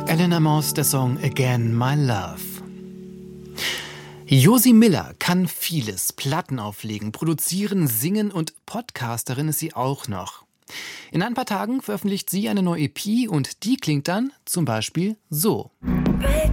Elena Moss, der Song Again My Love. Josi Miller kann vieles, Platten auflegen, produzieren, singen und Podcasterin ist sie auch noch. In ein paar Tagen veröffentlicht sie eine neue EP und die klingt dann zum Beispiel so. Break